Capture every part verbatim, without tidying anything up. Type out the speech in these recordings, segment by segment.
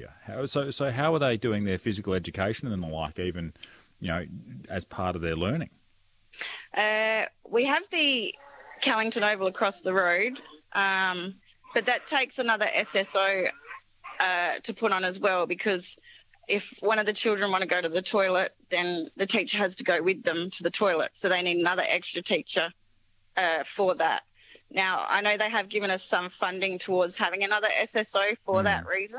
Olivia? How, so, so how are they doing their physical education and the like, even, you know, as part of their learning? Uh, we have the Callington Oval across the road, um, but that takes another S S O uh, to put on as well, because if one of the children want to go to the toilet, then the teacher has to go with them to the toilet. So they need another extra teacher uh, for that. Now, I know they have given us some funding towards having another S S O for mm. that reason.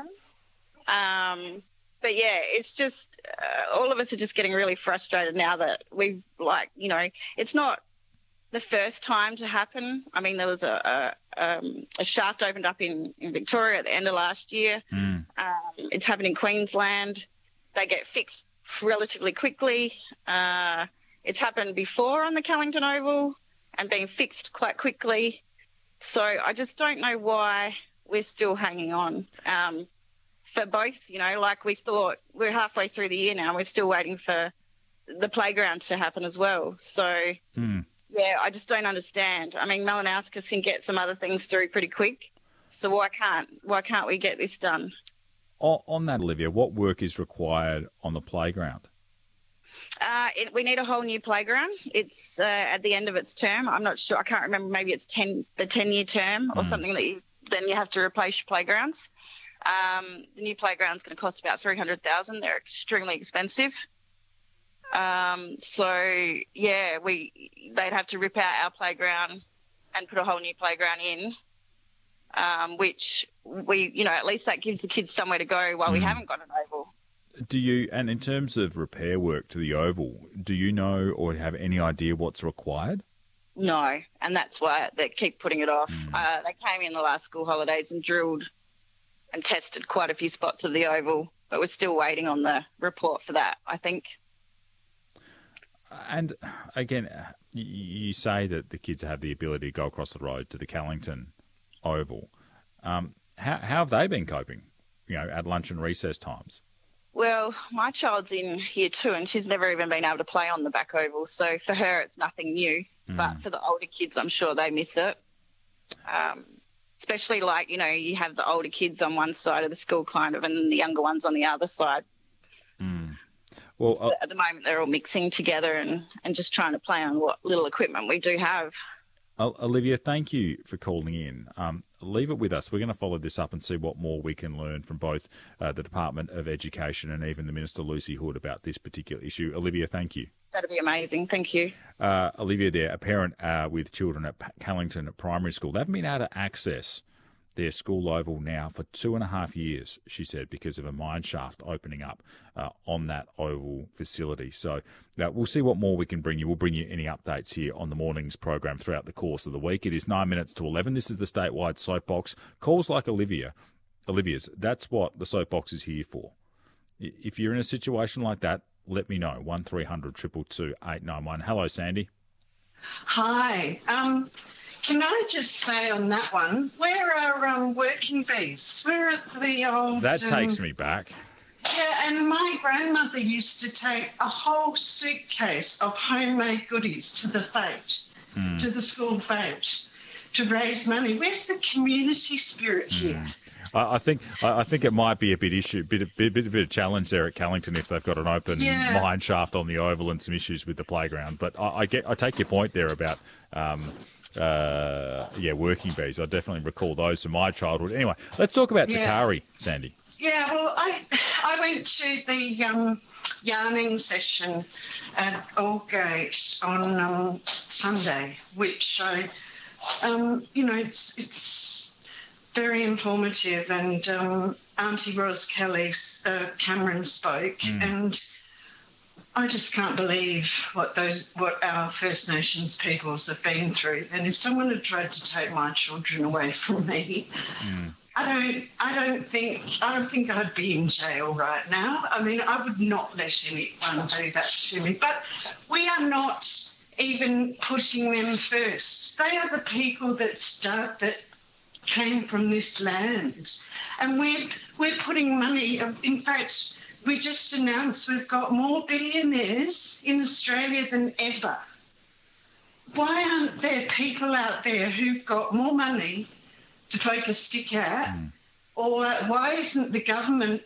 Um, but, yeah, it's just uh, all of us are just getting really frustrated now that we've, like, you know, it's not the first time to happen. I mean, there was a, a, um, a shaft opened up in, in Victoria at the end of last year. Mm. Um, it's happened in Queensland. They get fixed relatively quickly. Uh, it's happened before on the Callington Oval and been fixed quite quickly. So I just don't know why we're still hanging on um, for both, you know, like we thought we're halfway through the year now. We're still waiting for the playground to happen as well. So, mm. yeah, I just don't understand. I mean, Malinauskas can get some other things through pretty quick. So why can't why can't we get this done? On that, Olivia, what work is required on the playground? Uh, it, we need a whole new playground. It's uh, at the end of its term. I'm not sure. I can't remember. Maybe it's ten, the ten-year term or mm. something that you, then you have to replace your playgrounds. Um, the new playground's going to cost about three hundred thousand dollars. They're extremely expensive. Um, so, yeah, we they'd have to rip out our playground and put a whole new playground in, um, which we, you know, at least that gives the kids somewhere to go while mm. we haven't got an oval. Do you, and in terms of repair work to the oval, do you know or have any idea what's required? No, and that's why they keep putting it off. Mm. Uh, they came in the last school holidays and drilled and tested quite a few spots of the oval, but we're still waiting on the report for that, I think. And again, you say that the kids have the ability to go across the road to the Callington Oval. Um, how, how have they been coping, you know, at lunch and recess times? Well, my child's in year two and she's never even been able to play on the back oval. So for her, it's nothing new. Mm. But for the older kids, I'm sure they miss it. Um, especially like, you know, you have the older kids on one side of the school kind of and the younger ones on the other side. Mm. Well, so at the moment, they're all mixing together and, and just trying to play on what little equipment we do have. Olivia, thank you for calling in. Um, leave it with us. We're going to follow this up and see what more we can learn from both uh, the Department of Education and even the Minister, Lucy Hood, about this particular issue. Olivia, thank you. That'd be amazing. Thank you. Uh, Olivia there, a parent uh, with children at Callington Primary School. They haven't been able to access their school oval now for two and a half years, she said, because of a mine shaft opening up uh, on that oval facility. So uh, we'll see what more we can bring you. We'll bring you any updates here on the morning's program throughout the course of the week. It is nine minutes to eleven. This is the statewide soapbox. Calls like Olivia, Olivia's, that's what the soapbox is here for. If you're in a situation like that, let me know. one three hundred two two two eight nine one. Hello, Sandy. Hi. Um... Can I just say on that one, where are um, working bees? Where are the old... That takes um, me back. Yeah, and my grandmother used to take a whole suitcase of homemade goodies to the fete, mm. to the school fete, to raise money. Where's the community spirit here? Mm. I, I think I think it might be a bit issue, bit bit bit, bit of challenge there at Callington if they've got an open yeah. mine shaft on the oval and some issues with the playground. But I, I get I take your point there about... Um, Uh, yeah, working bees. I definitely recall those from my childhood. Anyway, let's talk about yeah. Takari, Sandy. Yeah, well, I I went to the um, yarning session at Aldgate on um, Sunday, which I, um, you know, it's it's very informative. And um, Auntie Ros Kelly, uh, Cameron spoke, mm. and I just can't believe what those what our First Nations peoples have been through. And if someone had tried to take my children away from me, mm. I don't I don't think I don't think I'd be in jail right now. I mean, I would not let anyone do that to me. But we are not even putting them first. They are the people that start that came from this land. And we're we're putting money, in fact, we just announced we've got more billionaires in Australia than ever. Why aren't there people out there who've got more money to poke a stick at? Mm. Or why isn't the government